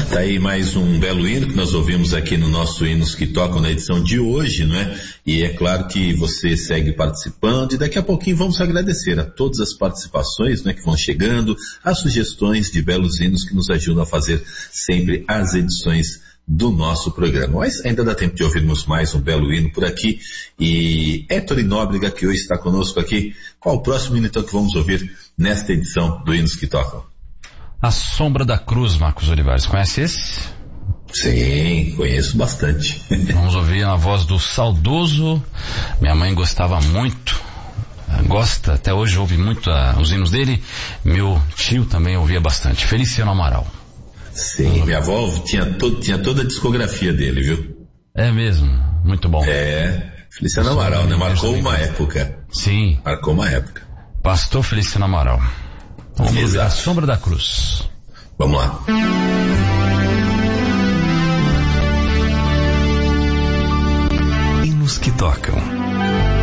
Tá aí mais um belo hino que nós ouvimos aqui no nosso Hinos que Tocam na edição de hoje, não é? E é claro que você segue participando e daqui a pouquinho vamos agradecer a todas as participações, né, que vão chegando, as sugestões de belos hinos que nos ajudam a fazer sempre as edições do nosso programa. Mas ainda dá tempo de ouvirmos mais um belo hino por aqui. E Héctor Nóbrega, que hoje está conosco aqui, qual o próximo hino então que vamos ouvir nesta edição do Hinos que Tocam? A Sombra da Cruz, Marcos Olivares, conhece esse? Sim, conheço bastante. Vamos ouvir a voz do saudoso, minha mãe gostava muito, gosta, até hoje ouve muito os hinos dele, meu tio também ouvia bastante, Feliciano Amaral. Sim, minha avó tinha toda a discografia dele, viu? É mesmo, muito bom. Feliciano Amaral, né? Marcou uma época. Sim. Marcou uma época. Pastor Feliciano Amaral. Vamos ver A Sombra da Cruz. Vamos lá. Hinos que Tocam.